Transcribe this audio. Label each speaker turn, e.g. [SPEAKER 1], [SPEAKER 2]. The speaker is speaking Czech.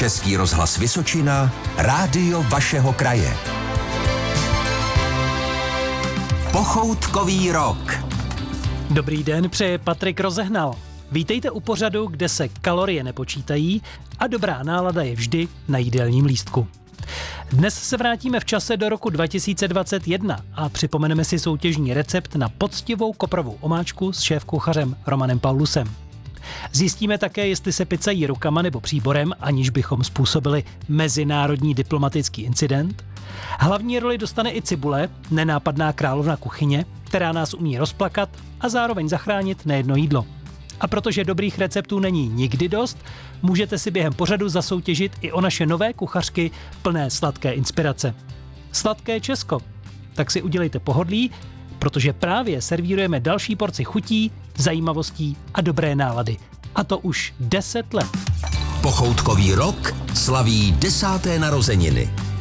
[SPEAKER 1] Český rozhlas Vysočina, rádio vašeho kraje. Pochoutkový rok.
[SPEAKER 2] Dobrý den, přeje Patrik Rozehnal. Vítejte u pořadu, kde se kalorie nepočítají a dobrá nálada je vždy na jídelním lístku. Dnes se vrátíme v čase do roku 2021 a připomeneme si soutěžní recept na poctivou koprovou omáčku s šéfkuchařem Romanem Paulusem. Zjistíme také, jestli se pizza jí rukama nebo příborem, aniž bychom způsobili mezinárodní diplomatický incident. Hlavní roli dostane i cibule, nenápadná královna kuchyně, která nás umí rozplakat a zároveň zachránit nejedno jídlo. A protože dobrých receptů není nikdy dost, můžete si během pořadu zasoutěžit i o naše nové kuchařky plné sladké inspirace. Sladké Česko. Tak si udělejte pohodlí, protože právě servírujeme další porci chutí, zajímavostí a dobré nálady. A to už 10 let.
[SPEAKER 1] Pochoutkový rok slaví 10. narozeniny.